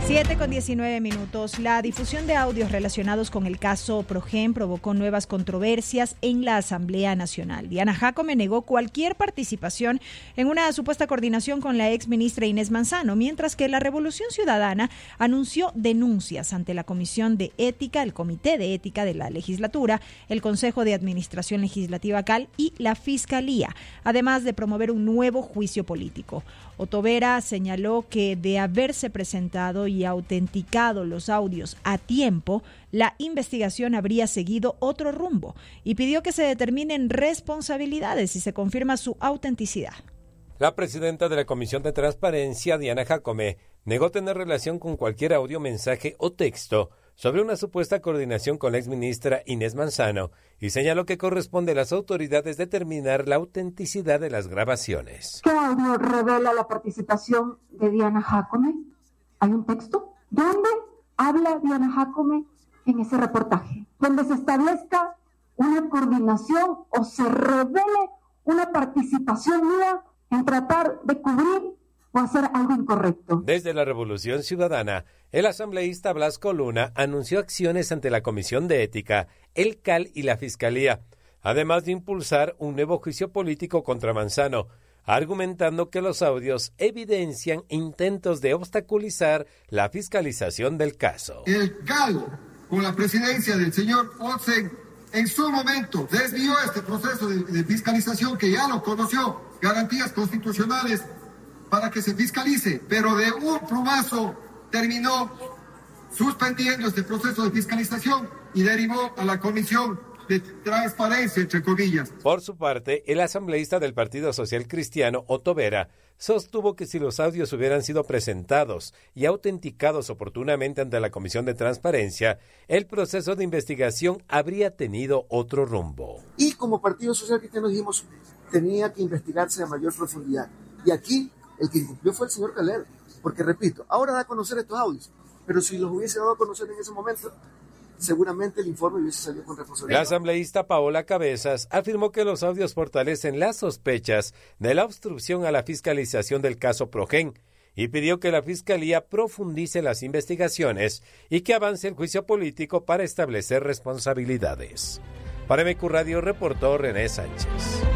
7:19. La difusión de audios relacionados con el caso Progen provocó nuevas controversias en la Asamblea Nacional. Diana Jacome negó cualquier participación en una supuesta coordinación con la exministra Inés Manzano, mientras que la Revolución Ciudadana anunció denuncias ante la Comisión de Ética, el Comité de Ética de la Legislatura, el Consejo de Administración Legislativa CAL y la Fiscalía, además de promover un nuevo juicio político. Otovera señaló que de haberse presentado y autenticado los audios a tiempo, la investigación habría seguido otro rumbo y pidió que se determinen responsabilidades si se confirma su autenticidad. La presidenta de la Comisión de Transparencia, Diana Jacome, negó tener relación con cualquier audio, mensaje o texto sobre una supuesta coordinación con la exministra Inés Manzano y señaló que corresponde a las autoridades determinar la autenticidad de las grabaciones. ¿Qué audio revela la participación de Diana Jacome? ¿Hay un texto? ¿Dónde habla Diana Jacome en ese reportaje? Donde se establezca una coordinación o se revele una participación mía en tratar de cubrir o hacer algo incorrecto. Desde la Revolución Ciudadana, el asambleísta Blasco Luna anunció acciones ante la Comisión de Ética, el CAL y la Fiscalía, además de impulsar un nuevo juicio político contra Manzano, argumentando que los audios evidencian intentos de obstaculizar la fiscalización del caso. El CAL, con la presidencia del señor Olsen, en su momento desvió este proceso de fiscalización que ya lo conoció, garantías constitucionales para que se fiscalice, pero de un plumazo terminó suspendiendo este proceso de fiscalización y derivó a la Comisión de Transparencia, entre comillas. Por su parte, el asambleísta del Partido Social Cristiano, Otovera, sostuvo que si los audios hubieran sido presentados y autenticados oportunamente ante la Comisión de Transparencia, el proceso de investigación habría tenido otro rumbo. Y como Partido Social Cristiano dijimos, tenía que investigarse a mayor profundidad. Y aquí el que incumplió fue el señor Calero, porque repito, ahora da a conocer estos audios, pero si los hubiese dado a conocer en ese momento, seguramente el informe hubiese salido con responsabilidad. La asambleísta Paola Cabezas afirmó que los audios fortalecen las sospechas de la obstrucción a la fiscalización del caso Progen y pidió que la Fiscalía profundice las investigaciones y que avance el juicio político para establecer responsabilidades. Para MQ Radio reportó René Sánchez.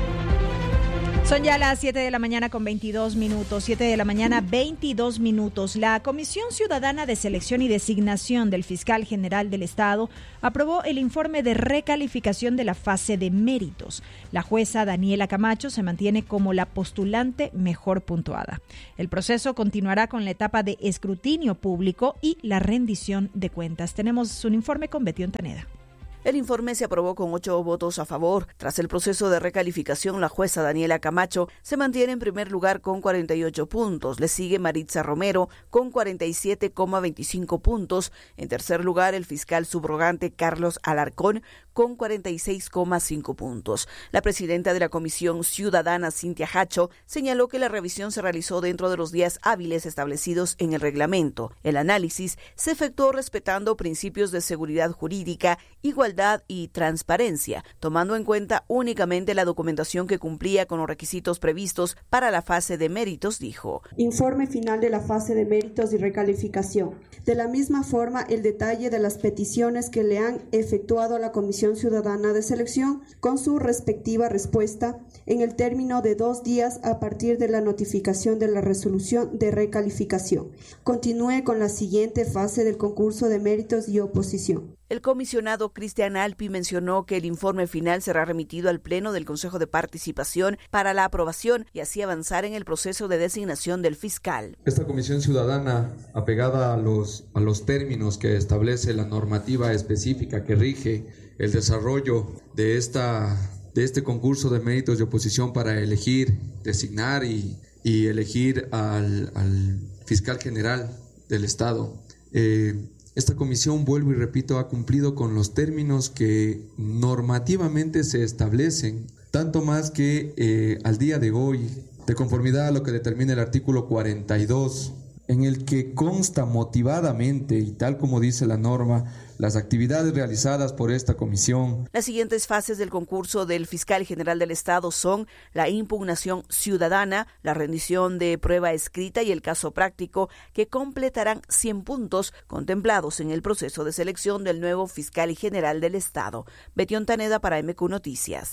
Son ya las 7:22 a.m. 7:22 a.m. La Comisión Ciudadana de Selección y Designación del Fiscal General del Estado aprobó el informe de recalificación de la fase de méritos. La jueza Daniela Camacho se mantiene como la postulante mejor puntuada. El proceso continuará con la etapa de escrutinio público y la rendición de cuentas. Tenemos un informe con Betty Ontaneda. El informe se aprobó con 8 votos a favor. Tras el proceso de recalificación, la jueza Daniela Camacho se mantiene en primer lugar con 48 puntos. Le sigue Maritza Romero con 47,25 puntos. En tercer lugar, el fiscal subrogante Carlos Alarcón con 46,5 puntos. La presidenta de la Comisión Ciudadana, Cintia Hacho, señaló que la revisión se realizó dentro de los días hábiles establecidos en el reglamento. El análisis se efectuó respetando principios de seguridad jurídica, igualdad y transparencia, tomando en cuenta únicamente la documentación que cumplía con los requisitos previstos para la fase de méritos, dijo. Informe final de la fase de méritos y recalificación. De la misma forma, el detalle de las peticiones que le han efectuado a la Comisión Ciudadana de Selección con su respectiva respuesta en el término de 2 días a partir de la notificación de la resolución de recalificación. Continúe con la siguiente fase del concurso de méritos y oposición. El comisionado Cristian Alpi mencionó que el informe final será remitido al Pleno del Consejo de Participación para la aprobación y así avanzar en el proceso de designación del fiscal. Esta Comisión Ciudadana, apegada a los términos que establece la normativa específica que rige el desarrollo de este concurso de méritos de oposición para elegir, designar y elegir al fiscal general del Estado, esta comisión, vuelvo y repito, ha cumplido con los términos que normativamente se establecen, tanto más que al día de hoy, de conformidad a lo que determina el artículo 42 en el que consta motivadamente y tal como dice la norma, las actividades realizadas por esta comisión. Las siguientes fases del concurso del fiscal general del Estado son la impugnación ciudadana, la rendición de prueba escrita y el caso práctico, que completarán 100 puntos contemplados en el proceso de selección del nuevo fiscal general del Estado. Betty Ontaneda para MQ Noticias.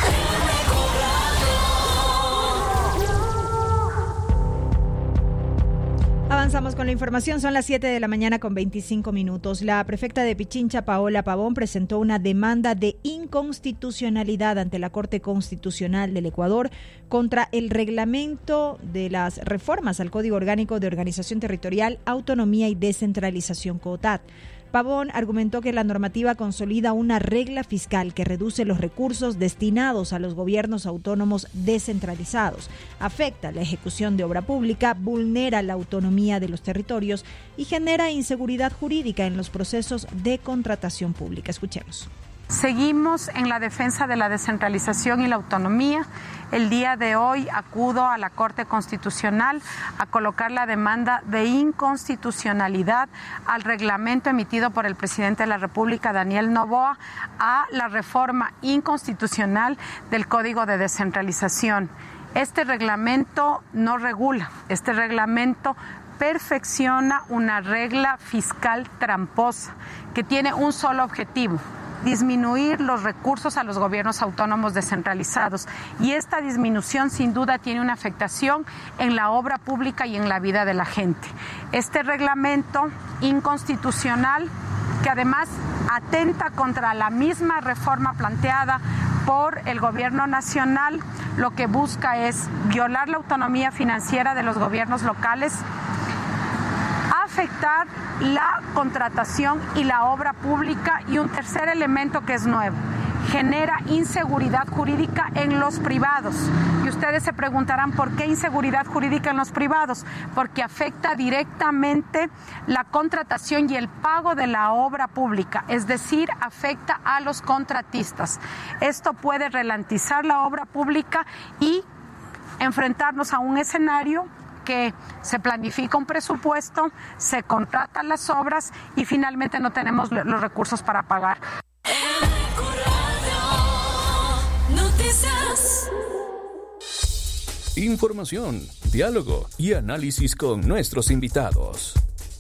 Avanzamos con la información, son las 7 de la mañana con 25 minutos. La prefecta de Pichincha, Paola Pavón, presentó una demanda de inconstitucionalidad ante la Corte Constitucional del Ecuador contra el reglamento de las reformas al Código Orgánico de Organización Territorial, Autonomía y Descentralización COTAD. Pavón argumentó que la normativa consolida una regla fiscal que reduce los recursos destinados a los gobiernos autónomos descentralizados, afecta la ejecución de obra pública, vulnera la autonomía de los territorios y genera inseguridad jurídica en los procesos de contratación pública. Escuchemos. Seguimos en la defensa de la descentralización y la autonomía. El día de hoy acudo a la Corte Constitucional a colocar la demanda de inconstitucionalidad al reglamento emitido por el presidente de la República, Daniel Noboa, a la reforma inconstitucional del Código de Descentralización. Este reglamento no regula, este reglamento perfecciona una regla fiscal tramposa que tiene un solo objetivo: disminuir los recursos a los gobiernos autónomos descentralizados, y esta disminución sin duda tiene una afectación en la obra pública y en la vida de la gente. Este reglamento inconstitucional, que además atenta contra la misma reforma planteada por el gobierno nacional, lo que busca es violar la autonomía financiera de los gobiernos locales, afectar la contratación y la obra pública, y un tercer elemento que es nuevo: genera inseguridad jurídica en los privados. Y ustedes se preguntarán, ¿por qué inseguridad jurídica en los privados? Porque afecta directamente la contratación y el pago de la obra pública, es decir, afecta a los contratistas. Esto puede ralentizar la obra pública y enfrentarnos a un escenario que se planifica un presupuesto, se contratan las obras y finalmente no tenemos los recursos para pagar. Información, diálogo y análisis con nuestros invitados.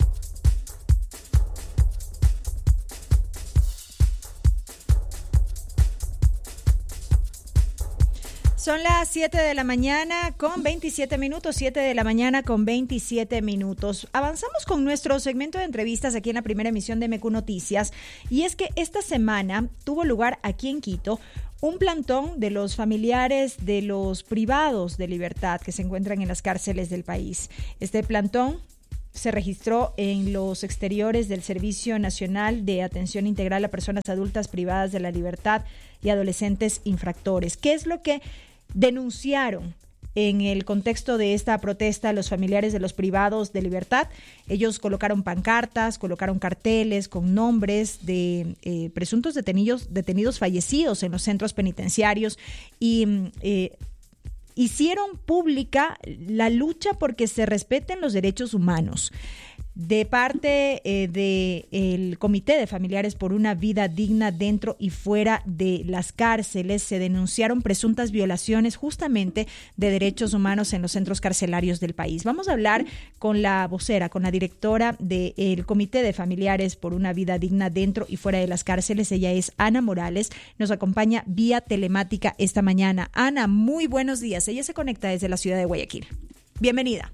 Son las 7 de la mañana con 27 minutos, 7 de la mañana con 27 minutos. Avanzamos con nuestro segmento de entrevistas aquí en la primera emisión de MQ Noticias, y es que esta semana tuvo lugar aquí en Quito un plantón de los familiares de los privados de libertad que se encuentran en las cárceles del país. Este plantón se registró en los exteriores del Servicio Nacional de Atención Integral a Personas Adultas Privadas de la Libertad y Adolescentes Infractores. ¿Qué es lo que denunciaron en el contexto de esta protesta los familiares de los privados de libertad? Ellos colocaron pancartas, colocaron carteles con nombres de presuntos detenidos fallecidos en los centros penitenciarios y hicieron pública la lucha porque se respeten los derechos humanos. De parte del Comité de Familiares por una Vida Digna dentro y fuera de las cárceles, se denunciaron presuntas violaciones justamente de derechos humanos en los centros carcelarios del país. Vamos a hablar con la vocera, con la directora del Comité de Familiares por una Vida Digna dentro y fuera de las cárceles. Ella es Ana Morales, nos acompaña vía telemática esta mañana. Ana, muy buenos días. Ella se conecta desde la ciudad de Guayaquil. Bienvenida.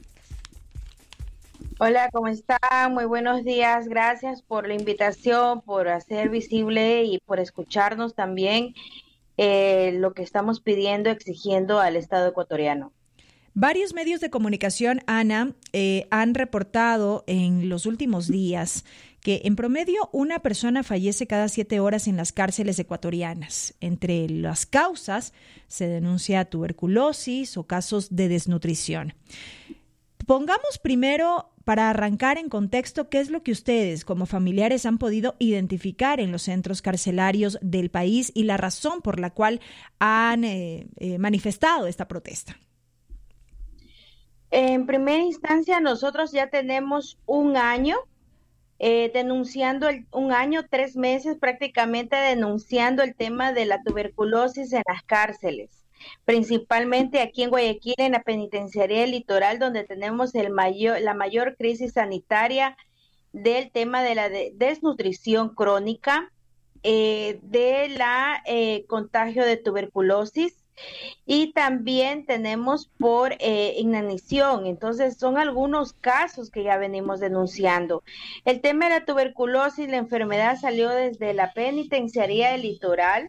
Hola, ¿cómo están? Muy buenos días. Gracias por la invitación, por hacer visible y por escucharnos también lo que estamos pidiendo, exigiendo al Estado ecuatoriano. Varios medios de comunicación, Ana, han reportado en los últimos días que en promedio una persona fallece cada 7 horas en las cárceles ecuatorianas. Entre las causas se denuncia tuberculosis o casos de desnutrición. Pongamos primero, para arrancar en contexto, qué es lo que ustedes como familiares han podido identificar en los centros carcelarios del país y la razón por la cual han manifestado esta protesta. En primera instancia, nosotros ya tenemos un año denunciando, un año, 3 meses prácticamente denunciando el tema de la tuberculosis en las cárceles, principalmente aquí en Guayaquil, en la penitenciaría del Litoral, donde tenemos la mayor crisis sanitaria del tema de la desnutrición crónica, de la contagio de tuberculosis, y también tenemos por inanición. Entonces son algunos casos que ya venimos denunciando. El tema de la tuberculosis, la enfermedad salió desde la penitenciaría del Litoral.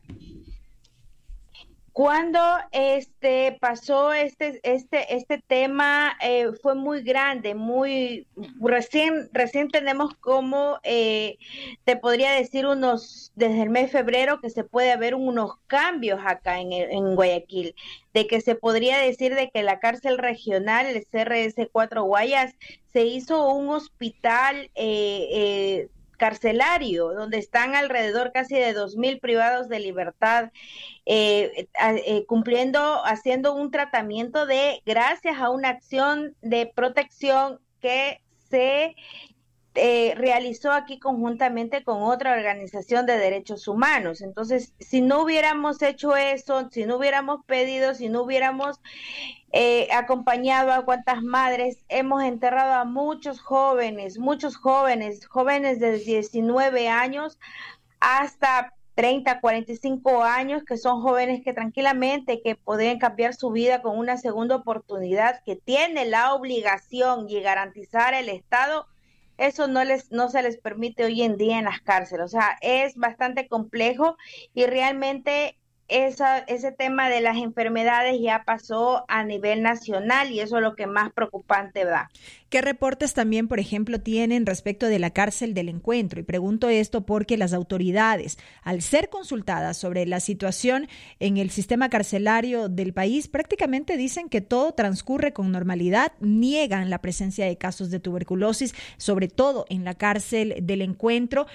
Cuando pasó este tema, fue muy grande, muy recién tenemos como, te podría decir desde el mes de febrero que se puede ver unos cambios acá en Guayaquil, de que se podría decir de que la cárcel regional, el CRS 4 Guayas, se hizo un hospital carcelario, donde están alrededor casi de 2,000 privados de libertad, haciendo un tratamiento gracias a una acción de protección que se realizó aquí conjuntamente con otra organización de derechos humanos. Entonces, si no hubiéramos hecho eso, si no hubiéramos pedido, si no hubiéramos acompañado a cuantas madres, hemos enterrado a muchos jóvenes de 19 años hasta 30, 45 años, que son jóvenes que tranquilamente que pueden cambiar su vida con una segunda oportunidad, que tiene la obligación y garantizar el Estado. Eso no se les permite hoy en día en las cárceles. O sea, es bastante complejo y realmente ese tema de las enfermedades ya pasó a nivel nacional y eso es lo que más preocupante da. ¿Qué reportes también, por ejemplo, tienen respecto de la cárcel del Encuentro? Y pregunto esto porque las autoridades, al ser consultadas sobre la situación en el sistema carcelario del país, prácticamente dicen que todo transcurre con normalidad, niegan la presencia de casos de tuberculosis, sobre todo en la cárcel del Encuentro,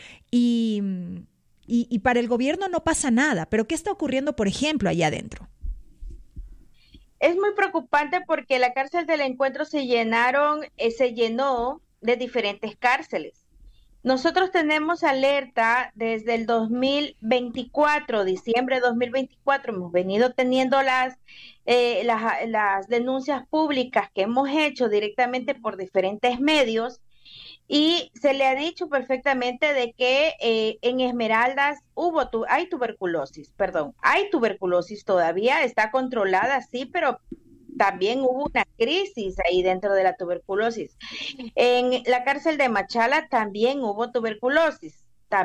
y para el gobierno no pasa nada. ¿Pero qué está ocurriendo, por ejemplo, allá adentro? Es muy preocupante porque la cárcel del Encuentro se llenó de diferentes cárceles. Nosotros tenemos alerta desde el 2024, diciembre de 2024, hemos venido teniendo las denuncias públicas que hemos hecho directamente por diferentes medios, y se le ha dicho perfectamente de que en Esmeraldas hay tuberculosis todavía, está controlada, sí, pero también hubo una crisis ahí dentro de la tuberculosis. En la cárcel de Machala también hubo tuberculosis.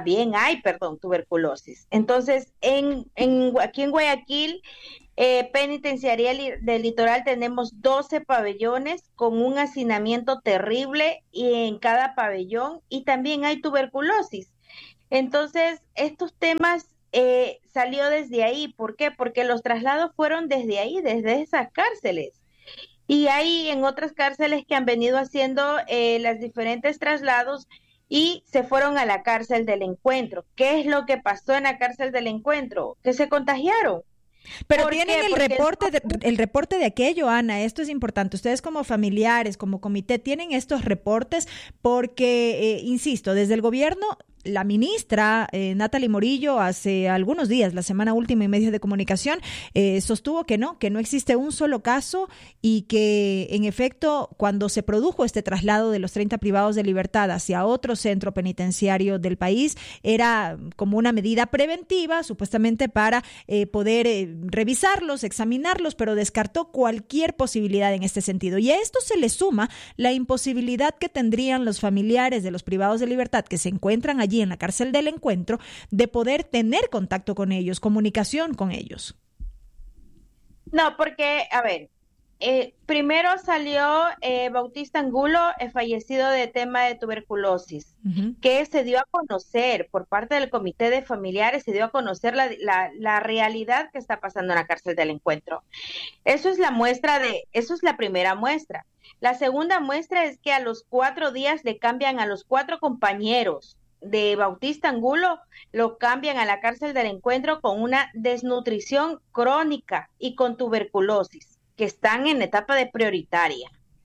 Entonces, aquí en Guayaquil, penitenciaría del Litoral, tenemos 12 pabellones con un hacinamiento terrible y en cada pabellón, y también hay tuberculosis. Entonces, estos temas salió desde ahí. ¿Por qué? Porque los traslados fueron desde ahí, desde esas cárceles. Y hay en otras cárceles que han venido haciendo los diferentes traslados y se fueron a la cárcel del Encuentro. ¿Qué es lo que pasó en la cárcel del Encuentro? Que se contagiaron. Pero tienen el reporte de aquello, Ana. Esto es importante. Ustedes como familiares, como comité, tienen estos reportes porque, insisto, desde el gobierno, la ministra Natalie Morillo hace algunos días, la semana última en medios de comunicación, sostuvo que no existe un solo caso y que en efecto cuando se produjo este traslado de los 30 privados de libertad hacia otro centro penitenciario del país era como una medida preventiva, supuestamente para poder revisarlos, examinarlos, pero descartó cualquier posibilidad en este sentido. Y a esto se le suma la imposibilidad que tendrían los familiares de los privados de libertad que se encuentran allí en la cárcel del Encuentro de poder tener contacto con ellos, comunicación con ellos. No, porque, a ver, primero salió Bautista Angulo, fallecido de tema de tuberculosis, que se dio a conocer por parte del comité de familiares, se dio a conocer la realidad que está pasando en la cárcel del Encuentro. Eso es la primera muestra. La segunda muestra es que a los 4 días le cambian a los 4 compañeros de Bautista Angulo, lo cambian a la cárcel del Encuentro con una desnutrición crónica y con tuberculosis, que están en etapa de prioritaria.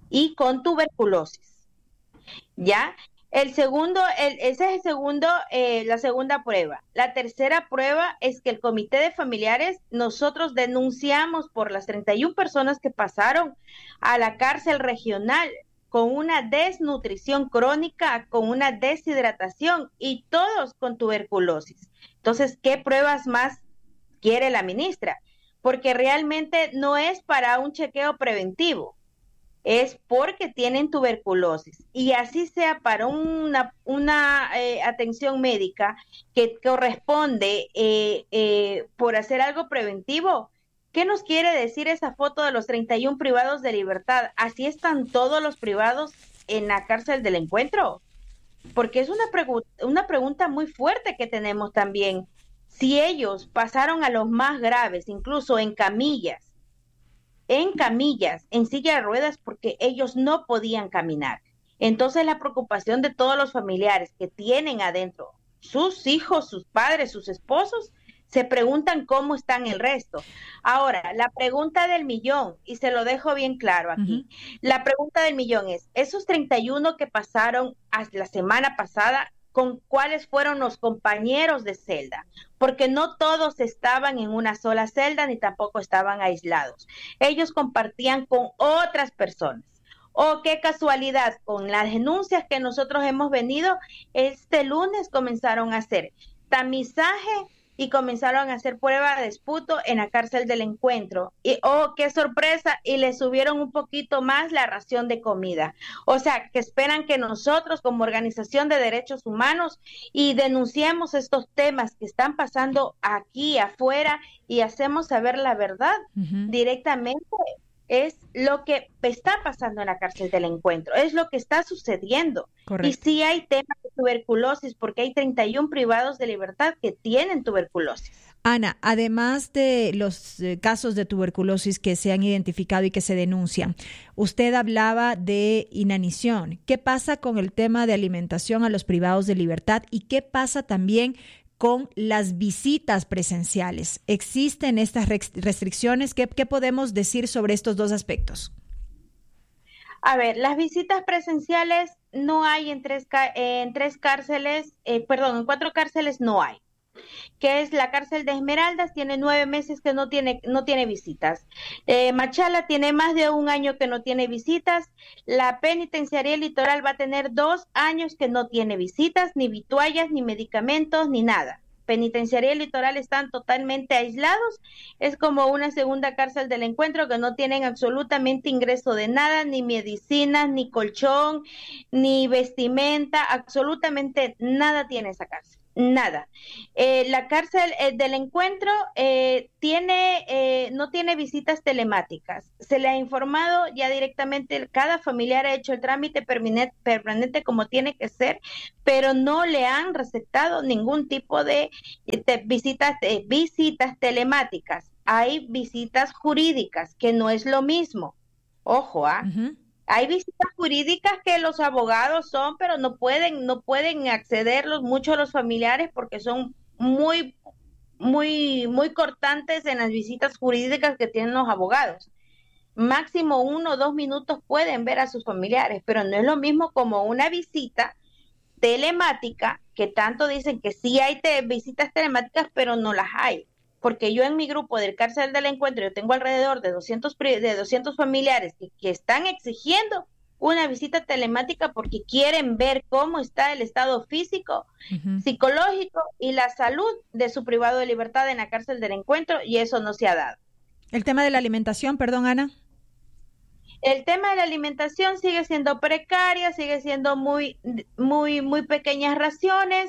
y con tuberculosis. ¿Ya? Ese es la segunda prueba. La tercera prueba es que el comité de familiares, nosotros denunciamos por las 31 personas que pasaron a la cárcel regional con una desnutrición crónica, con una deshidratación y todos con tuberculosis. Entonces, ¿qué pruebas más quiere la ministra? Porque realmente no es para un chequeo preventivo, es porque tienen tuberculosis, y así sea para una atención médica que corresponde por hacer algo preventivo. ¿Qué nos quiere decir esa foto de los 31 privados de libertad? ¿Así están todos los privados en la cárcel del Encuentro? Porque es una pregunta muy fuerte que tenemos también. Si ellos pasaron a los más graves, incluso en camillas, en silla de ruedas, porque ellos no podían caminar. Entonces la preocupación de todos los familiares que tienen adentro sus hijos, sus padres, sus esposos, se preguntan cómo están el resto. Ahora, la pregunta del millón, y se lo dejo bien claro aquí, la pregunta del millón es, esos 31 que pasaron la semana pasada, ¿con cuáles fueron los compañeros de celda? Porque no todos estaban en una sola celda, ni tampoco estaban aislados. Ellos compartían con otras personas. Oh, qué casualidad, con las denuncias que nosotros hemos venido, este lunes comenzaron a hacer tamizaje y comenzaron a hacer prueba de esputo en la cárcel del Encuentro. Y oh, qué sorpresa, y le subieron un poquito más la ración de comida. O sea, que esperan que nosotros como organización de derechos humanos y denunciemos estos temas que están pasando aquí afuera y hacemos saber la verdad directamente. Es lo que está pasando en la cárcel del Encuentro, es lo que está sucediendo. Correcto. Y sí hay temas de tuberculosis, porque hay 31 privados de libertad que tienen tuberculosis. Ana, además de los casos de tuberculosis que se han identificado y que se denuncian, usted hablaba de inanición. ¿Qué pasa con el tema de alimentación a los privados de libertad y qué pasa también con las visitas presenciales? ¿Existen estas restricciones? ¿Qué podemos decir sobre estos dos aspectos? A ver, las visitas presenciales no hay en cuatro cárceles no hay. Que es la cárcel de Esmeraldas, tiene 9 meses que no tiene visitas. Machala tiene más de 1 año que no tiene visitas. La penitenciaría Litoral va a tener 2 años que no tiene visitas, ni vituallas, ni medicamentos, ni nada. Penitenciaría Litoral están totalmente aislados, es como una segunda cárcel del Encuentro que no tienen absolutamente ingreso de nada, ni medicinas, ni colchón, ni vestimenta, absolutamente nada tiene esa cárcel. Nada. La cárcel del Encuentro no tiene visitas telemáticas. Se le ha informado ya directamente, cada familiar ha hecho el trámite permanente como tiene que ser, pero no le han recetado ningún tipo de visitas telemáticas. Hay visitas jurídicas, que no es lo mismo. Ojo, Hay visitas jurídicas que los abogados son, pero no pueden acceder muchos los familiares porque son muy, muy, muy cortantes en las visitas jurídicas que tienen los abogados. Máximo 1 o 2 minutos pueden ver a sus familiares, pero no es lo mismo como una visita telemática, que tanto dicen que sí hay visitas telemáticas, pero no las hay. Porque yo en mi grupo del cárcel del Encuentro, yo tengo alrededor de 200 familiares que están exigiendo una visita telemática porque quieren ver cómo está el estado físico, psicológico y la salud de su privado de libertad en la cárcel del Encuentro, y eso no se ha dado. El tema de la alimentación, perdón, Ana. El tema de la alimentación sigue siendo precaria, sigue siendo muy, muy, muy pequeñas raciones.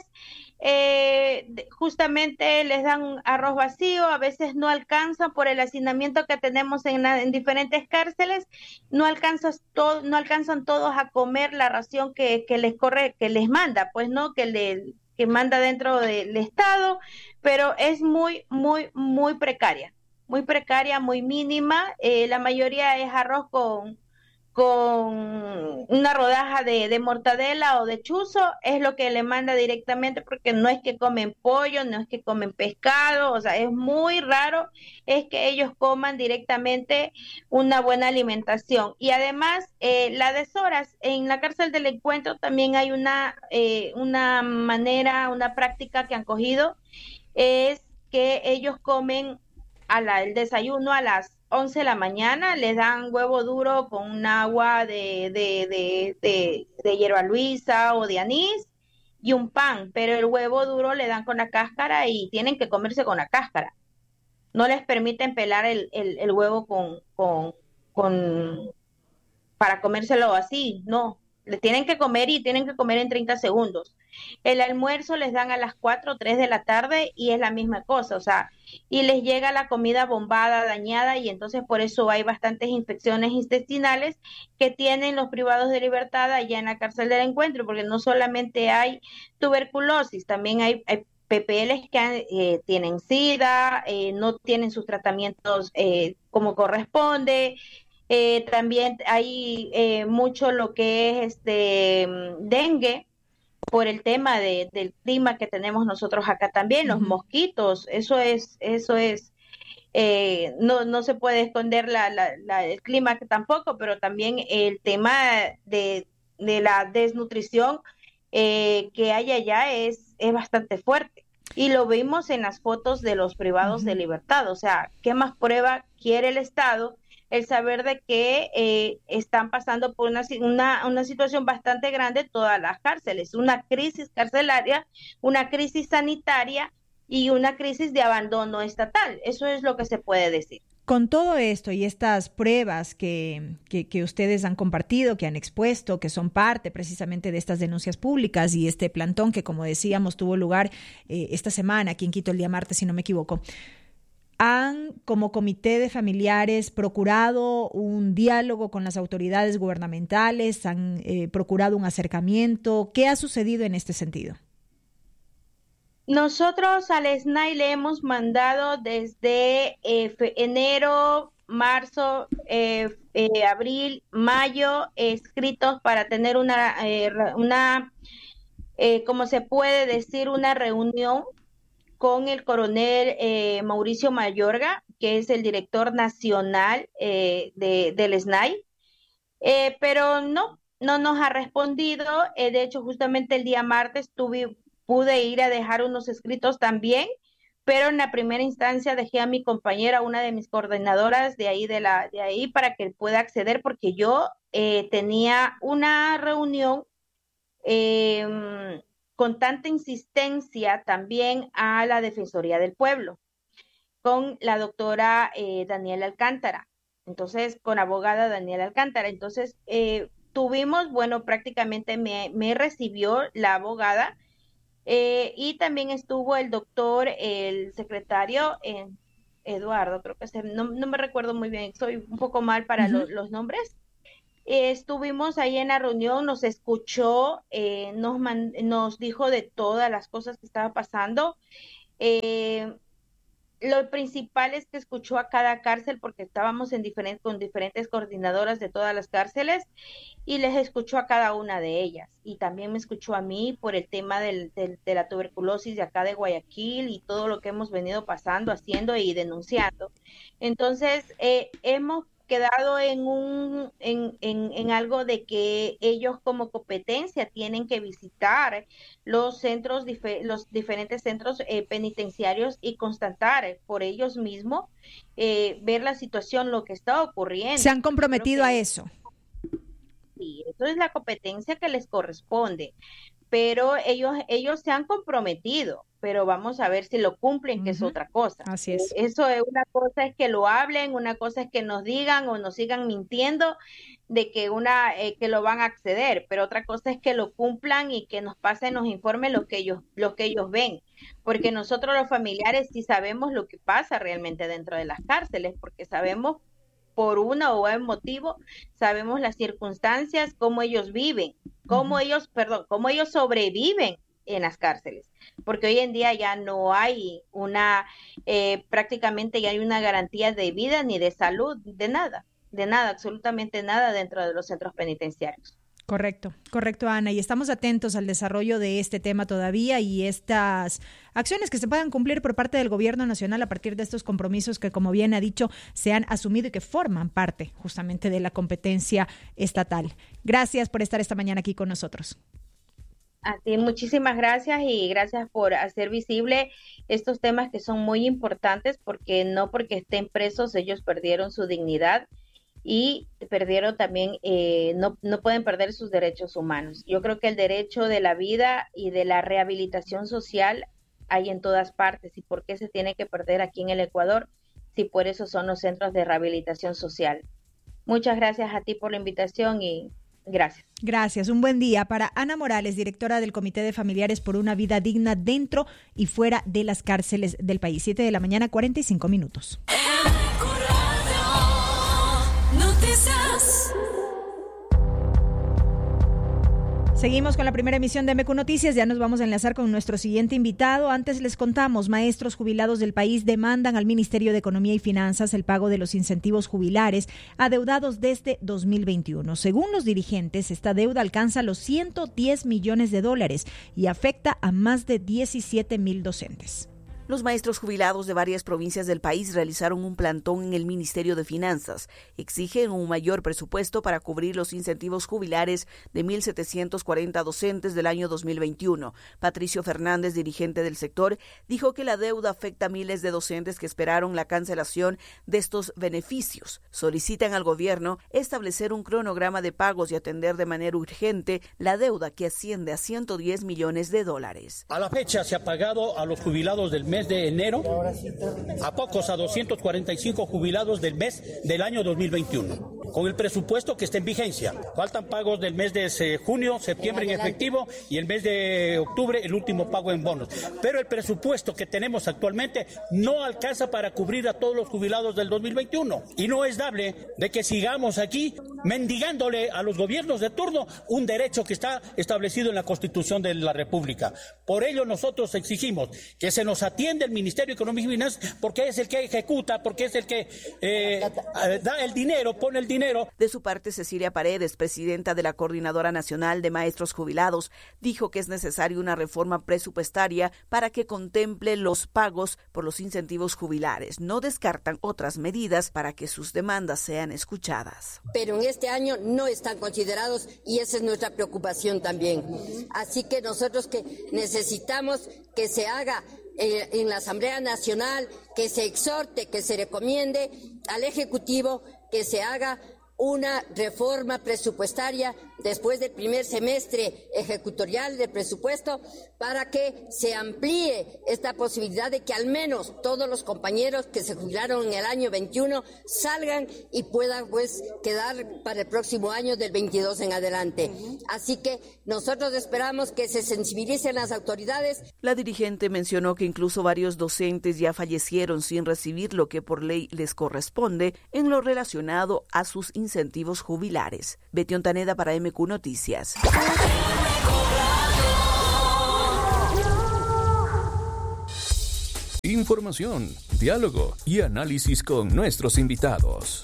Justamente les dan arroz vacío, a veces no alcanzan por el hacinamiento que tenemos en diferentes cárceles, no alcanzan todos a comer la ración que les manda, pues no, que manda dentro del Estado, pero es muy, muy, muy precaria, muy mínima. La mayoría es arroz con una rodaja de mortadela o de chuzo, es lo que le manda directamente, porque no es que comen pollo, no es que comen pescado, o sea, es muy raro, es que ellos coman directamente una buena alimentación. Y además, la deshoras, en la cárcel del Encuentro también hay una manera, una práctica que han cogido, es que ellos comen el desayuno a las 11 de la mañana, les dan huevo duro con un agua de hierba luisa o de anís y un pan, pero el huevo duro le dan con la cáscara y tienen que comerse con la cáscara. No les permiten pelar el huevo para comérselo así, no. Le tienen que comer y tienen que comer en 30 segundos. El almuerzo les dan a las 4 o 3 de la tarde y es la misma cosa, o sea, y les llega la comida bombada, dañada, y entonces por eso hay bastantes infecciones intestinales que tienen los privados de libertad allá en la cárcel del Encuentro, porque no solamente hay tuberculosis, también hay PPLs que tienen SIDA, no tienen sus tratamientos como corresponde. También hay mucho lo que es dengue por el tema del clima que tenemos nosotros acá también, los mosquitos, eso es no se puede esconder el clima tampoco, pero también el tema de la desnutrición que hay allá es bastante fuerte. Y lo vimos en las fotos de los privados de libertad, o sea, ¿qué más prueba quiere el Estado? El saber de que están pasando por una situación bastante grande todas las cárceles, una crisis carcelaria, una crisis sanitaria y una crisis de abandono estatal. Eso es lo que se puede decir. Con todo esto y estas pruebas que ustedes han compartido, que han expuesto, que son parte precisamente de estas denuncias públicas y este plantón que, como decíamos, tuvo lugar esta semana aquí en Quito el día martes, si no me equivoco, ¿han, como comité de familiares, procurado un diálogo con las autoridades gubernamentales? ¿Han procurado un acercamiento? ¿Qué ha sucedido en este sentido? Nosotros al SNAI le hemos mandado desde enero, marzo, abril, mayo, escritos para tener como se puede decir, una reunión con el coronel Mauricio Mayorga, que es el director nacional del SNAI, pero no nos ha respondido. De hecho, justamente el día martes pude ir a dejar unos escritos también, pero en la primera instancia dejé a mi compañera, una de mis coordinadoras de ahí para que pueda acceder, porque yo tenía una reunión con tanta insistencia también a la Defensoría del Pueblo, con la doctora Daniela Alcántara, entonces con abogada Daniela Alcántara. Entonces tuvimos, bueno, prácticamente me recibió la abogada y también estuvo el doctor, el secretario Eduardo, creo que no me recuerdo muy bien, soy un poco mal para los nombres. Estuvimos ahí en la reunión, nos escuchó, nos dijo de todas las cosas que estaba pasando. Lo principal es que escuchó a cada cárcel, porque estábamos con diferentes coordinadoras de todas las cárceles, y les escuchó a cada una de ellas. Y también me escuchó a mí por el tema de la tuberculosis de acá de Guayaquil y todo lo que hemos venido pasando, haciendo y denunciando. Entonces, hemos quedado en algo de que ellos como competencia tienen que visitar los diferentes centros penitenciarios y constatar por ellos mismos, ver la situación, lo que está ocurriendo. ¿Se han comprometido a eso? Sí, eso es la competencia que les corresponde, pero ellos se han comprometido, pero vamos a ver si lo cumplen, que es otra cosa. Así es. Eso es, una cosa es que lo hablen, una cosa es que nos digan o nos sigan mintiendo de que que lo van a acceder, pero otra cosa es que lo cumplan y que nos pasen, nos informen lo que ellos ven, porque nosotros los familiares sí sabemos lo que pasa realmente dentro de las cárceles, porque sabemos por una o buen motivo, sabemos las circunstancias, cómo ellos viven, cómo ellos sobreviven en las cárceles, porque hoy en día ya no hay prácticamente ya hay una garantía de vida ni de salud, de nada nada, absolutamente nada dentro de los centros penitenciarios. Correcto, Ana, y estamos atentos al desarrollo de este tema todavía y estas acciones que se puedan cumplir por parte del gobierno nacional a partir de estos compromisos que, como bien ha dicho, se han asumido y que forman parte justamente de la competencia estatal. Gracias por estar esta mañana aquí con nosotros. A ti muchísimas gracias y gracias por hacer visible estos temas que son muy importantes, porque no porque estén presos ellos perdieron su dignidad y perdieron también, no pueden perder sus derechos humanos. Yo creo que el derecho de la vida y de la rehabilitación social hay en todas partes. ¿Y por qué se tiene que perder aquí en el Ecuador? Si por eso son los centros de rehabilitación social. Muchas gracias a ti por la invitación y gracias. Gracias. Un buen día para Ana Morales, directora del Comité de Familiares por una Vida Digna dentro y fuera de las cárceles del país. 7 de la mañana, 45 minutos. Seguimos con la primera emisión de MQ Noticias, ya nos vamos a enlazar con nuestro siguiente invitado. Antes les contamos, maestros jubilados del país demandan al Ministerio de Economía y Finanzas el pago de los incentivos jubilares adeudados desde 2021. Según los dirigentes, esta deuda alcanza los $110 millones y afecta a más de 17,000 docentes. Los maestros jubilados de varias provincias del país realizaron un plantón en el Ministerio de Finanzas. Exigen un mayor presupuesto para cubrir los incentivos jubilares de 1,740 docentes del año 2021. Patricio Fernández, dirigente del sector, dijo que la deuda afecta a miles de docentes que esperaron la cancelación de estos beneficios. Solicitan al gobierno establecer un cronograma de pagos y atender de manera urgente la deuda que asciende a $110 millones. A la fecha se ha pagado a los jubilados del mes de enero, a pocos, a 245 jubilados del mes del año 2021, con el presupuesto que está en vigencia. Faltan pagos del mes de junio, septiembre en efectivo y el mes de octubre el último pago en bonos. Pero el presupuesto que tenemos actualmente no alcanza para cubrir a todos los jubilados del 2021. Y no es dable de que sigamos aquí mendigándole a los gobiernos de turno un derecho que está establecido en la Constitución de la República. Por ello nosotros exigimos que se nos atienda el Ministerio de Economía y Finanzas, porque es el que ejecuta, porque es el que da el dinero, pone el dinero. De su parte, Cecilia Paredes, presidenta de la Coordinadora Nacional de Maestros Jubilados, dijo que es necesaria una reforma presupuestaria para que contemple los pagos por los incentivos jubilares. No descartan otras medidas para que sus demandas sean escuchadas. Pero en este año no están considerados y esa es nuestra preocupación también. Así que nosotros que necesitamos que se haga en la Asamblea Nacional, que se exhorte, que se recomiende al Ejecutivo que se haga una reforma presupuestaria después del primer semestre ejecutorial del presupuesto para que se amplíe esta posibilidad de que al menos todos los compañeros que se jubilaron en el año 21 salgan y puedan pues quedar para el próximo año del 22 en adelante. Así que nosotros esperamos que se sensibilicen las autoridades. La dirigente mencionó que incluso varios docentes ya fallecieron sin recibir lo que por ley les corresponde en lo relacionado a sus incentivos jubilares. Betty Ontaneda para MQ Noticias. Información, diálogo y análisis con nuestros invitados.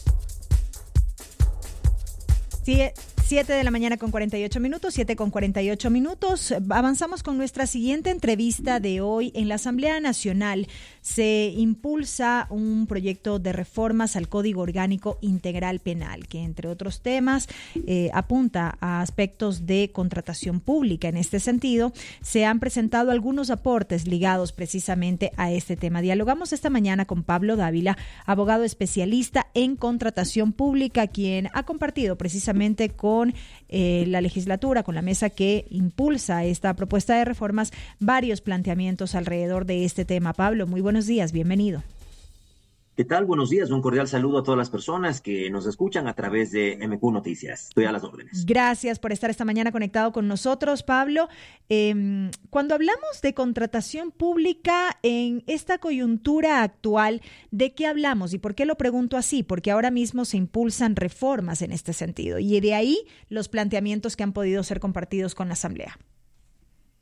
7 de la mañana con 48 minutos, 7 con 48 minutos. Avanzamos con nuestra siguiente entrevista de hoy. En la Asamblea Nacional se impulsa un proyecto de reformas al Código Orgánico Integral Penal, que entre otros temas apunta a aspectos de contratación pública. En este sentido, se han presentado algunos aportes ligados precisamente a este tema. Dialogamos esta mañana con Pablo Dávila, abogado especialista en contratación pública, quien ha compartido precisamente con la legislatura, con la mesa que impulsa esta propuesta de reformas, varios planteamientos alrededor de este tema. Pablo, muy buenos días, bienvenido. ¿Qué tal? Buenos días, un cordial saludo a todas las personas que nos escuchan a través de MQ Noticias. Estoy a las órdenes. Gracias por estar esta mañana conectado con nosotros, Pablo. Cuando hablamos de contratación pública en esta coyuntura actual, ¿de qué hablamos? ¿Y por qué lo pregunto así? Porque ahora mismo se impulsan reformas en este sentido y de ahí los planteamientos que han podido ser compartidos con la Asamblea.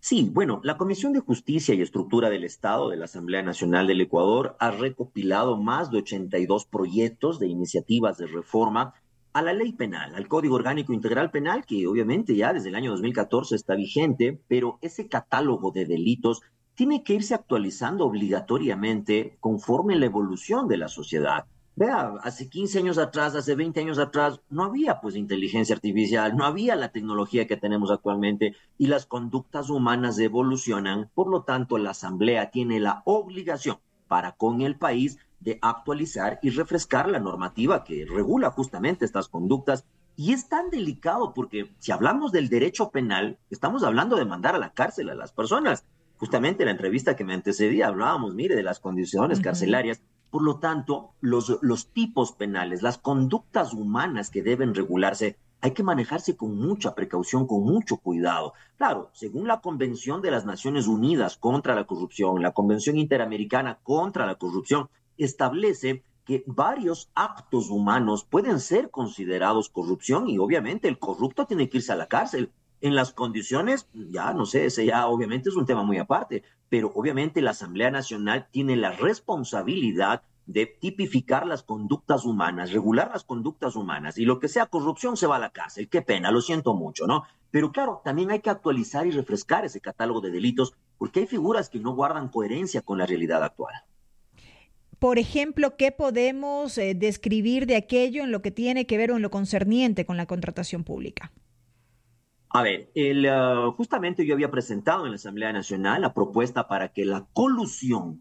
Sí, bueno, la Comisión de Justicia y Estructura del Estado de la Asamblea Nacional del Ecuador ha recopilado más de 82 proyectos de iniciativas de reforma a la ley penal, al Código Orgánico Integral Penal, que obviamente ya desde el año 2014 está vigente, pero ese catálogo de delitos tiene que irse actualizando obligatoriamente conforme la evolución de la sociedad. Vea, hace 15 años atrás, hace 20 años atrás, no había pues inteligencia artificial, no había la tecnología que tenemos actualmente y las conductas humanas evolucionan. Por lo tanto, la Asamblea tiene la obligación para con el país de actualizar y refrescar la normativa que regula justamente estas conductas. Y es tan delicado porque si hablamos del derecho penal, estamos hablando de mandar a la cárcel a las personas. Justamente en la entrevista que me antecedía hablábamos, mire, de las condiciones carcelarias. Por lo tanto, los tipos penales, las conductas humanas que deben regularse, hay que manejarse con mucha precaución, con mucho cuidado. Claro, según la Convención de las Naciones Unidas contra la Corrupción, la Convención Interamericana contra la Corrupción, establece que varios actos humanos pueden ser considerados corrupción y obviamente el corrupto tiene que irse a la cárcel. En las condiciones, ya no sé, ese ya obviamente es un tema muy aparte, pero obviamente la Asamblea Nacional tiene la responsabilidad de tipificar las conductas humanas, regular las conductas humanas, y lo que sea corrupción se va a la cárcel. Qué pena, lo siento mucho, ¿no? Pero claro, también hay que actualizar y refrescar ese catálogo de delitos, porque hay figuras que no guardan coherencia con la realidad actual. Por ejemplo, ¿qué podemos describir de aquello en lo que tiene que ver o en lo concerniente con la contratación pública? A ver, justamente yo había presentado en la Asamblea Nacional la propuesta para que la colusión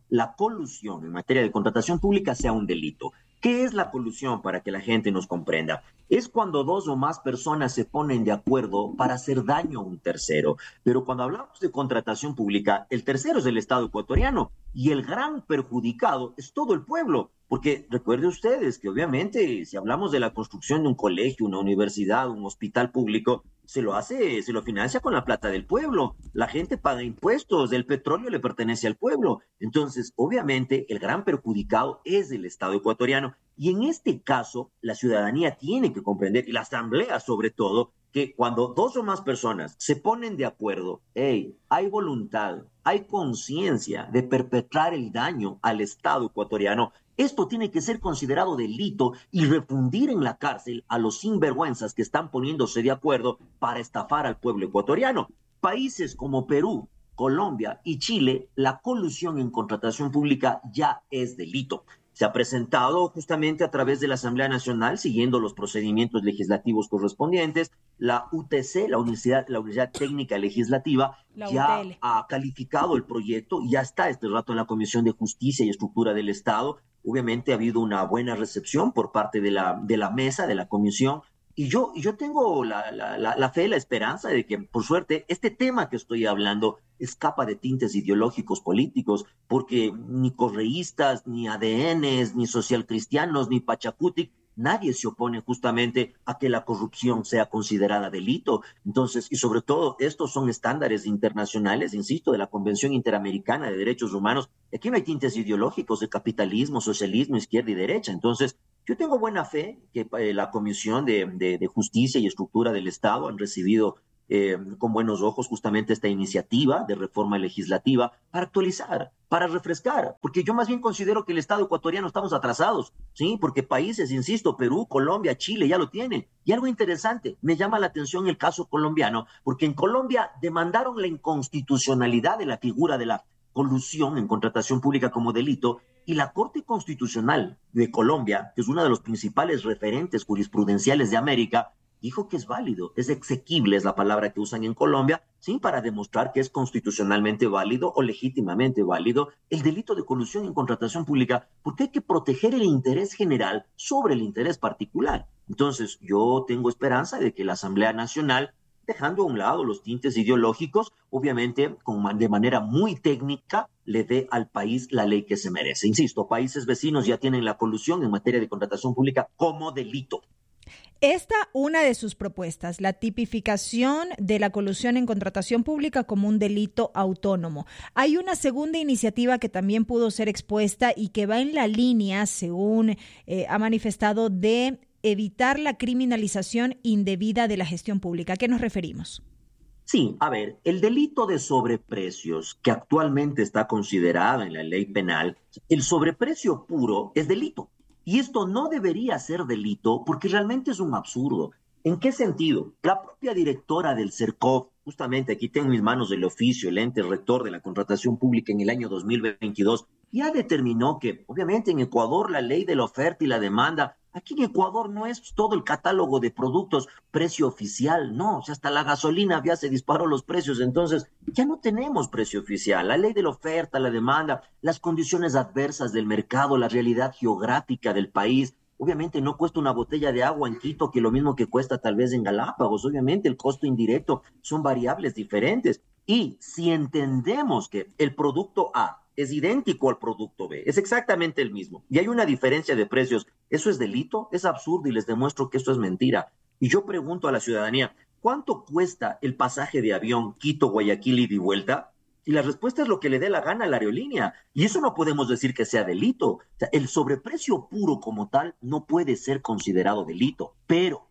en materia de contratación pública sea un delito. ¿Qué es la colusión para que la gente nos comprenda? Es cuando dos o más personas se ponen de acuerdo para hacer daño a un tercero. Pero cuando hablamos de contratación pública, el tercero es el Estado ecuatoriano y el gran perjudicado es todo el pueblo. Porque recuerden ustedes que obviamente si hablamos de la construcción de un colegio, una universidad, un hospital público, se lo financia con la plata del pueblo. La gente paga impuestos, el petróleo le pertenece al pueblo. Entonces, obviamente, el gran perjudicado es el Estado ecuatoriano. Y en este caso, la ciudadanía tiene que comprender, y la Asamblea sobre todo, que cuando dos o más personas se ponen de acuerdo, hay voluntad, hay conciencia de perpetrar el daño al Estado ecuatoriano, esto tiene que ser considerado delito y refundir en la cárcel a los sinvergüenzas que están poniéndose de acuerdo para estafar al pueblo ecuatoriano. Países como Perú, Colombia y Chile, la colusión en contratación pública ya es delito. Se ha presentado justamente a través de la Asamblea Nacional, siguiendo los procedimientos legislativos correspondientes, la UTC, la Universidad Técnica Legislativa, ya ha calificado el proyecto, ya está este rato en la Comisión de Justicia y Estructura del Estado. Obviamente ha habido una buena recepción por parte de la mesa, de la comisión, y yo tengo la fe, la esperanza de que, por suerte, este tema que estoy hablando escapa de tintes ideológicos políticos, porque ni correístas, ni ADNs, ni socialcristianos, ni Pachacutic, nadie se opone justamente a que la corrupción sea considerada delito. Entonces, y sobre todo, estos son estándares internacionales, insisto, de la Convención Interamericana de Derechos Humanos. Aquí no hay tintes ideológicos de capitalismo, socialismo, izquierda y derecha. Entonces, yo tengo buena fe que la Comisión de Justicia y Estructura del Estado han recibido con buenos ojos justamente esta iniciativa de reforma legislativa para actualizar, para refrescar, porque yo más bien considero que el Estado ecuatoriano estamos atrasados, ¿sí? Porque países, insisto, Perú, Colombia, Chile ya lo tienen. Y algo interesante, me llama la atención el caso colombiano, porque en Colombia demandaron la inconstitucionalidad de la figura de la colusión en contratación pública como delito, y la Corte Constitucional de Colombia, que es uno de los principales referentes jurisprudenciales de América, dijo que es válido, es exequible, es la palabra que usan en Colombia, ¿sí? Para demostrar que es constitucionalmente válido o legítimamente válido el delito de colusión en contratación pública, porque hay que proteger el interés general sobre el interés particular. Entonces, yo tengo esperanza de que la Asamblea Nacional, dejando a un lado los tintes ideológicos, obviamente de manera muy técnica, le dé al país la ley que se merece. Insisto, países vecinos ya tienen la colusión en materia de contratación pública como delito. Esta, una de sus propuestas, la tipificación de la colusión en contratación pública como un delito autónomo. Hay una segunda iniciativa que también pudo ser expuesta y que va en la línea, según ha manifestado, de evitar la criminalización indebida de la gestión pública. ¿A qué nos referimos? Sí, a ver, el delito de sobreprecios que actualmente está considerado en la ley penal, el sobreprecio puro es delito. Y esto no debería ser delito porque realmente es un absurdo. ¿En qué sentido? La propia directora del CERCOV, justamente aquí tengo en mis manos el oficio, el ente rector de la contratación pública en el año 2022, ya determinó que, obviamente, en Ecuador la ley de la oferta y la demanda, aquí en Ecuador no es todo el catálogo de productos precio oficial, no, o sea, hasta la gasolina ya se disparó los precios, entonces ya no tenemos precio oficial. La ley de la oferta, la demanda, las condiciones adversas del mercado, la realidad geográfica del país. Obviamente no cuesta una botella de agua en Quito que lo mismo que cuesta tal vez en Galápagos. Obviamente el costo indirecto son variables diferentes. Y si entendemos que el producto A es idéntico al producto B, es exactamente el mismo, y hay una diferencia de precios, ¿eso es delito? Es absurdo y les demuestro que esto es mentira. Y yo pregunto a la ciudadanía, ¿cuánto cuesta el pasaje de avión Quito-Guayaquil ida y vuelta? Y la respuesta es lo que le dé la gana a la aerolínea. Y eso no podemos decir que sea delito. O sea, el sobreprecio puro como tal no puede ser considerado delito. Pero,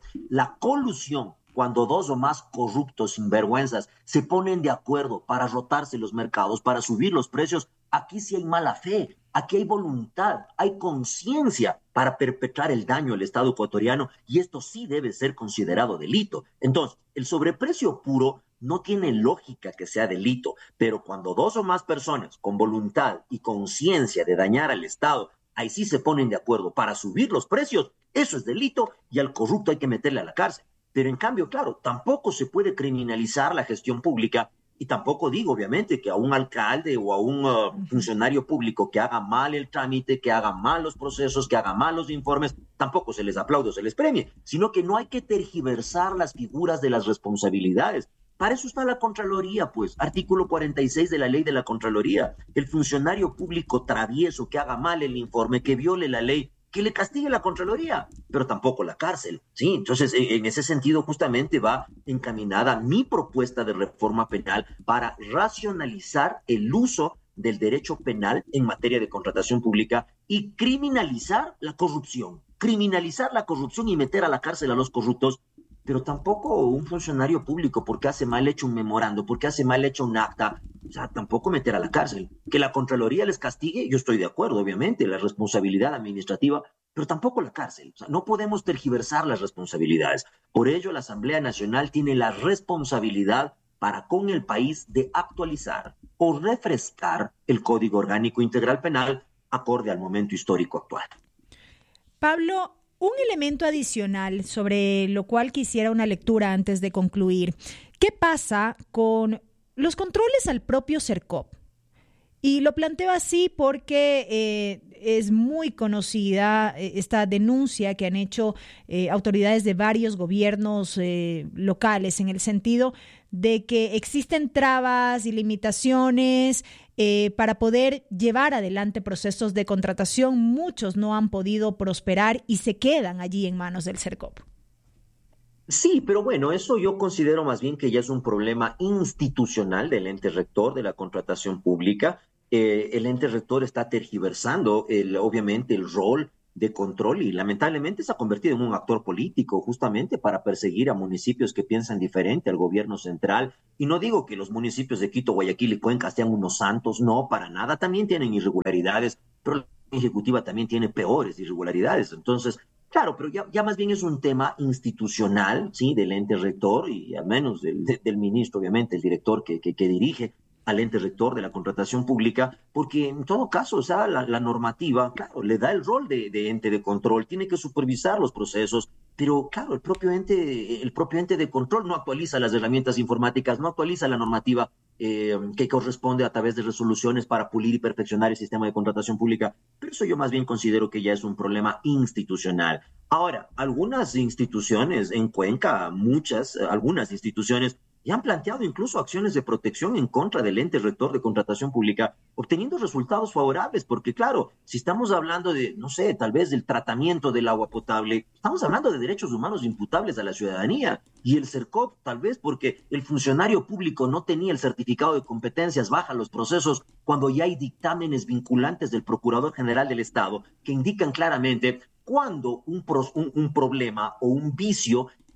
la colusión, cuando dos o más corruptos sinvergüenzas se ponen de acuerdo para rotarse los mercados, para subir los precios, aquí sí hay mala fe, aquí hay voluntad, hay conciencia para perpetrar el daño al Estado ecuatoriano y esto sí debe ser considerado delito. Entonces, el sobreprecio puro no tiene lógica que sea delito, pero cuando dos o más personas con voluntad y conciencia de dañar al Estado, ahí sí se ponen de acuerdo para subir los precios, eso es delito y al corrupto hay que meterle a la cárcel. Pero en cambio, claro, tampoco se puede criminalizar la gestión pública y tampoco digo, obviamente, que a un alcalde o a un funcionario público que haga mal el trámite, que haga mal los procesos, que haga mal los informes, tampoco se les aplaude o se les premie, sino que no hay que tergiversar las figuras de las responsabilidades. Para eso está la Contraloría, pues, artículo 46 de la ley de la Contraloría. El funcionario público travieso que haga mal el informe, que viole la ley, que le castigue la Contraloría, pero tampoco la cárcel, ¿sí? Entonces, en ese sentido, justamente va encaminada mi propuesta de reforma penal para racionalizar el uso del derecho penal en materia de contratación pública y criminalizar la corrupción y meter a la cárcel a los corruptos, pero tampoco un funcionario público porque hace mal hecho un memorando, porque hace mal hecho un acta, o sea, tampoco meter a la cárcel. Que la Contraloría les castigue, yo estoy de acuerdo, obviamente, la responsabilidad administrativa, pero tampoco la cárcel. O sea, no podemos tergiversar las responsabilidades. Por ello, la Asamblea Nacional tiene la responsabilidad para con el país de actualizar o refrescar el Código Orgánico Integral Penal acorde al momento histórico actual. Pablo, un elemento adicional sobre lo cual quisiera una lectura antes de concluir. ¿Qué pasa con los controles al propio CERCOV? Y lo planteo así porque es muy conocida esta denuncia que han hecho autoridades de varios gobiernos locales en el sentido de que existen trabas y limitaciones para poder llevar adelante procesos de contratación. Muchos no han podido prosperar y se quedan allí en manos del CERCOV. Sí, pero bueno, eso yo considero más bien que ya es un problema institucional del ente rector de la contratación pública. El ente rector está tergiversando, obviamente, el rol de control y lamentablemente se ha convertido en un actor político justamente para perseguir a municipios que piensan diferente al gobierno central. Y no digo que los municipios de Quito, Guayaquil y Cuenca sean unos santos, no, para nada, también tienen irregularidades, pero la ejecutiva también tiene peores irregularidades. Entonces, claro, pero ya más bien es un tema institucional, ¿sí?, del ente rector y al menos del ministro, obviamente, el director que dirige al ente rector de la contratación pública, porque en todo caso, o sea, la normativa, claro, le da el rol de ente de control, tiene que supervisar los procesos, pero claro, el propio ente de control no actualiza las herramientas informáticas, no actualiza la normativa que corresponde a través de resoluciones para pulir y perfeccionar el sistema de contratación pública. Pero eso yo más bien considero que ya es un problema institucional. Ahora, algunas instituciones en Cuenca, algunas instituciones y han planteado incluso acciones de protección en contra del ente rector de contratación pública, obteniendo resultados favorables, porque claro, si estamos hablando de, no sé, tal vez del tratamiento del agua potable, estamos hablando de derechos humanos imputables a la ciudadanía, y el CERCOV tal vez porque el funcionario público no tenía el certificado de competencias, baja los procesos cuando ya hay dictámenes vinculantes del Procurador General del Estado que indican claramente cuando un problema o un vicio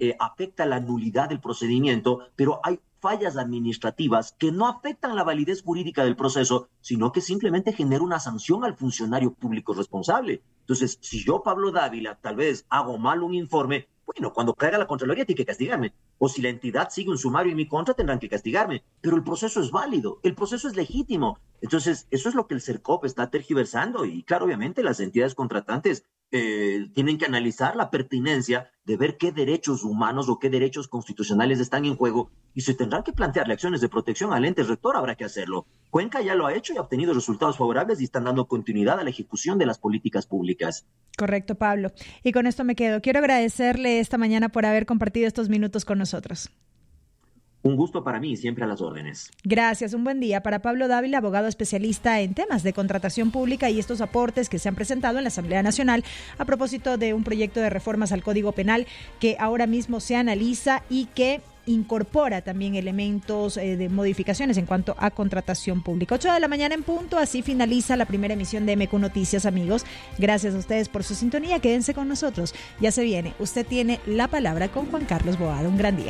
afecta la nulidad del procedimiento, pero hay fallas administrativas que no afectan la validez jurídica del proceso, sino que simplemente genera una sanción al funcionario público responsable. Entonces, si yo, Pablo Dávila, tal vez hago mal un informe, bueno, cuando caiga la Contraloría tiene que castigarme. O si la entidad sigue un sumario en mi contra, tendrán que castigarme. Pero el proceso es válido, el proceso es legítimo. Entonces, eso es lo que el CERCOP está tergiversando. Y claro, obviamente, las entidades contratantes tienen que analizar la pertinencia de ver qué derechos humanos o qué derechos constitucionales están en juego y se tendrán que plantearle acciones de protección al ente rector, habrá que hacerlo. Cuenca ya lo ha hecho y ha obtenido resultados favorables y están dando continuidad a la ejecución de las políticas públicas. Correcto, Pablo. Y con esto me quedo. Quiero agradecerle esta mañana por haber compartido estos minutos con nosotros. Un gusto para mí, siempre a las órdenes. Gracias, un buen día para Pablo Dávila, abogado especialista en temas de contratación pública y estos aportes que se han presentado en la Asamblea Nacional a propósito de un proyecto de reformas al Código Penal que ahora mismo se analiza y que incorpora también elementos de modificaciones en cuanto a contratación pública. 8 de la mañana en punto, así finaliza la primera emisión de MQ Noticias, amigos. Gracias a ustedes por su sintonía, quédense con nosotros. Ya se viene, usted tiene la palabra con Juan Carlos Boada. Un gran día.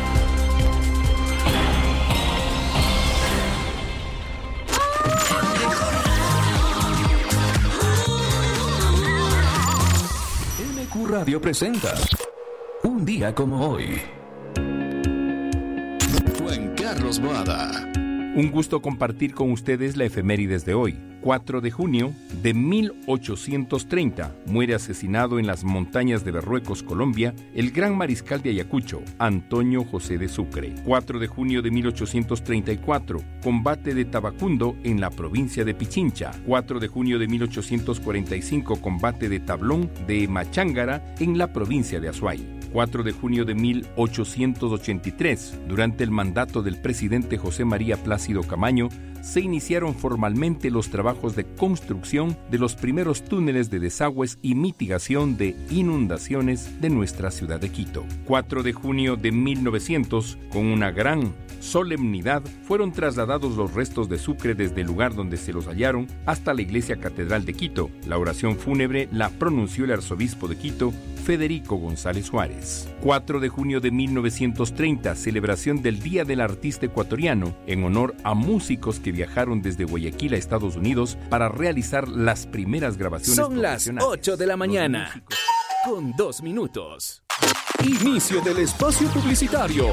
MQ Radio presenta Un día como hoy. Juan Carlos Boada. Un gusto compartir con ustedes la efemérides de hoy. 4 de junio de 1830 muere asesinado en las montañas de Berruecos, Colombia, el gran mariscal de Ayacucho, Antonio José de Sucre. 4 de junio de 1834, combate de Tabacundo en la provincia de Pichincha. 4 de junio de 1845, combate de Tablón de Machángara en la provincia de Azuay. 4 de junio de 1883, durante el mandato del presidente José María Plácido Camaño, se iniciaron formalmente los trabajos de construcción de los primeros túneles de desagües y mitigación de inundaciones de nuestra ciudad de Quito. 4 de junio de 1900, con una gran solemnidad, fueron trasladados los restos de Sucre desde el lugar donde se los hallaron hasta la iglesia catedral de Quito. La oración fúnebre la pronunció el arzobispo de Quito, Federico González Suárez. 4 de junio de 1930, celebración del Día del Artista Ecuatoriano, en honor a músicos que viajaron desde Guayaquil a Estados Unidos para realizar las primeras grabaciones profesionales. Son las 8 de la mañana, con 2 minutos. Inicio del espacio publicitario.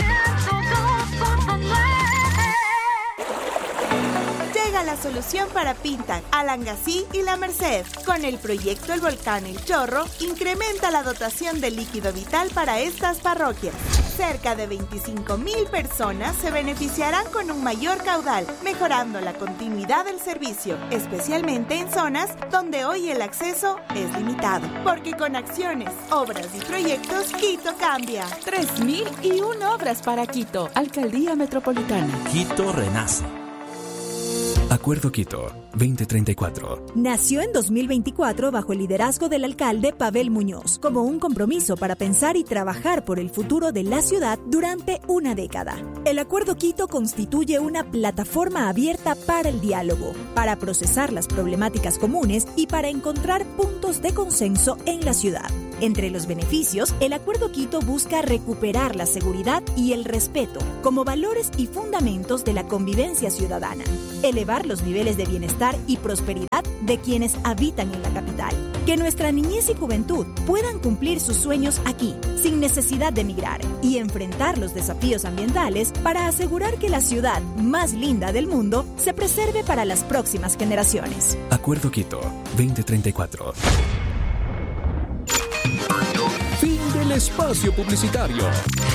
La solución para Pinta, Alangasí y La Merced. Con el proyecto El Volcán El Chorro, incrementa la dotación de líquido vital para estas parroquias. Cerca de 25,000 personas se beneficiarán con un mayor caudal, mejorando la continuidad del servicio, especialmente en zonas donde hoy el acceso es limitado. Porque con acciones, obras y proyectos, Quito cambia. 3.001 obras para Quito, Alcaldía Metropolitana. Quito renace. Acuerdo Quito 2034. Nació en 2024 bajo el liderazgo del alcalde Pavel Muñoz, como un compromiso para pensar y trabajar por el futuro de la ciudad durante una década. El Acuerdo Quito constituye una plataforma abierta para el diálogo, para procesar las problemáticas comunes y para encontrar puntos de consenso en la ciudad. Entre los beneficios, el Acuerdo Quito busca recuperar la seguridad y el respeto como valores y fundamentos de la convivencia ciudadana, elevar los niveles de bienestar y prosperidad de quienes habitan en la capital, que nuestra niñez y juventud puedan cumplir sus sueños aquí, sin necesidad de emigrar, y enfrentar los desafíos ambientales para asegurar que la ciudad más linda del mundo se preserve para las próximas generaciones. Acuerdo Quito 2034. Fin del espacio publicitario.